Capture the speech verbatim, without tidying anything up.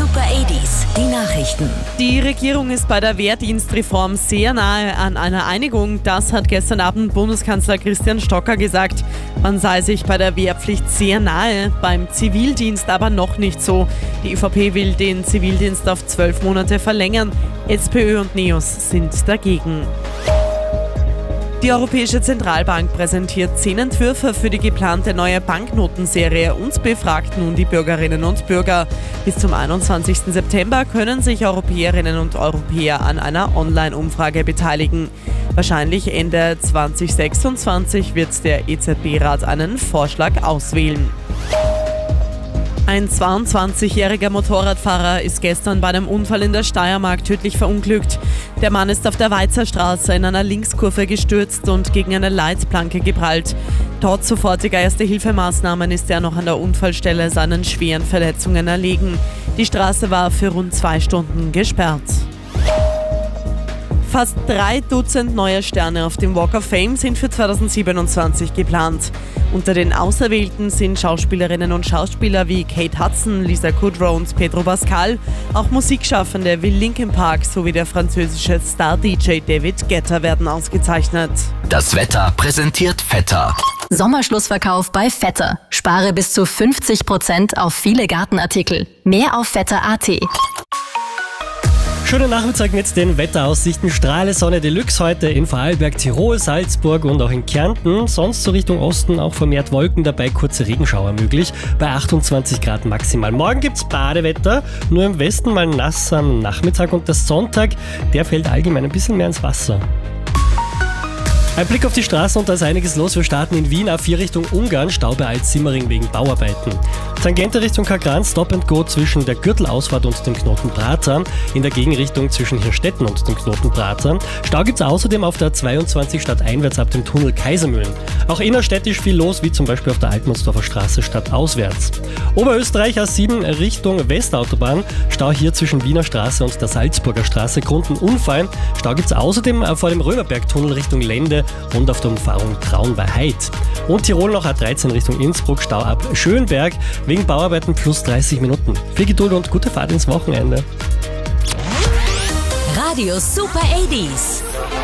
Super achtziger, die Nachrichten. Die Regierung ist bei der Wehrdienstreform sehr nahe an einer Einigung. Das hat gestern Abend Bundeskanzler Christian Stocker gesagt. Man sei sich bei der Wehrpflicht sehr nahe, beim Zivildienst aber noch nicht so. Die ÖVP will den Zivildienst auf zwölf Monate verlängern. SPÖ und NEOS sind dagegen. Die Europäische Zentralbank präsentiert zehn Entwürfe für die geplante neue Banknotenserie und befragt nun die Bürgerinnen und Bürger. Bis zum einundzwanzigsten September können sich Europäerinnen und Europäer an einer Online-Umfrage beteiligen. Wahrscheinlich Ende zwanzig sechsundzwanzig wird der E Z B-Rat einen Vorschlag auswählen. Ein zweiundzwanzigjähriger Motorradfahrer ist gestern bei einem Unfall in der Steiermark tödlich verunglückt. Der Mann ist auf der Weizerstraße in einer Linkskurve gestürzt und gegen eine Leitplanke geprallt. Trotz sofortiger Erste-Hilfemaßnahmen ist er noch an der Unfallstelle seinen schweren Verletzungen erlegen. Die Straße war für rund zwei Stunden gesperrt. Fast drei Dutzend neue Sterne auf dem Walk of Fame sind für zweitausendsiebenundzwanzig geplant. Unter den Auserwählten sind Schauspielerinnen und Schauspieler wie Kate Hudson, Lisa Kudrow und Pedro Pascal. Auch Musikschaffende wie Linkin Park sowie der französische Star-D J David Guetta werden ausgezeichnet. Das Wetter präsentiert Vetter. Sommerschlussverkauf bei Vetter. Spare bis zu fünfzig Prozent auf viele Gartenartikel. Mehr auf vetter punkt at. Schönen Nachmittag mit den Wetteraussichten. Strahle Sonne Deluxe heute in Vorarlberg, Tirol, Salzburg und auch in Kärnten. Sonst so Richtung Osten auch vermehrt Wolken dabei, kurze Regenschauer möglich. Bei achtundzwanzig Grad maximal. Morgen gibt's Badewetter, nur im Westen mal nass am Nachmittag und der Sonntag, der fällt allgemein ein bisschen mehr ins Wasser. Ein Blick auf die Straßen und da ist einiges los. Wir starten in Wien A vier Richtung Ungarn, Stau bei Alt-Simmering wegen Bauarbeiten. Tangente Richtung Kagran, Stop and Go zwischen der Gürtelausfahrt und dem Knoten Prater. In der Gegenrichtung zwischen Hirstetten und dem Knoten Prater. Stau gibt es außerdem auf der zweiundzwanzig stadteinwärts ab dem Tunnel Kaisermühlen. Auch innerstädtisch viel los, wie zum Beispiel auf der Altmannsdorfer Straße stadtauswärts. Oberösterreich A sieben Richtung Westautobahn. Stau hier zwischen Wiener Straße und der Salzburger Straße. Grund ein Unfall. Stau gibt es außerdem vor dem Römerbergtunnel Richtung Lende und auf der Umfahrung Traun bei Heid. Und Tirol noch A dreizehn Richtung Innsbruck, Stau ab Schönberg, wegen Bauarbeiten plus dreißig Minuten. Viel Geduld und gute Fahrt ins Wochenende. Radio Super achtziger.